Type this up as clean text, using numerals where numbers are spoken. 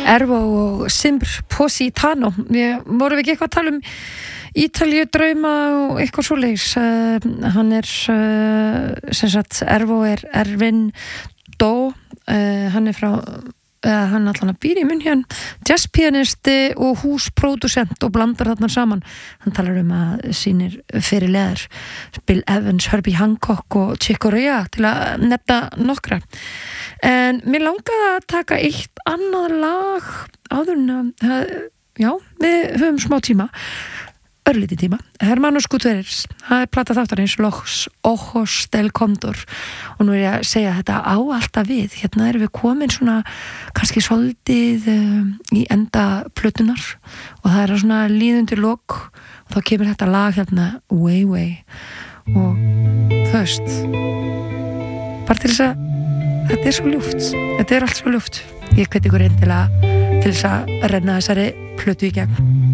Ervo og Simbr Positano. Vorum við ekki eitthvað að tala Ítalíu drauma og eitthvað svoleiðis. Hann sem sagt, Ervo Ervin Dó. Hann frá hann allan að býr í München, jazzpianisti og húspródusent og blandar þarna saman. Hann talar að sínir fyrirlegar Bill Evans, Herbie Hancock og Chick Corea til að nefna nokkra. En mér langaði að taka eitt annað lag áður en já, við höfum smá tíma, örlítið tíma. Hermanos Gutierrez, það plata þáttarins Los Ojos del Condor og nú ég að segja þetta á alltaf við. Hérna erum við komin svona kannski svolítið í enda plötunar og það svona líðundir lok og þá kemur þetta lag hérna Way Way og þú veist bara til þess að þetta svo ljúft, þetta allt svo ljúft. Ég hveti ykkur endilega til þess að renna þessari plötu í gegn.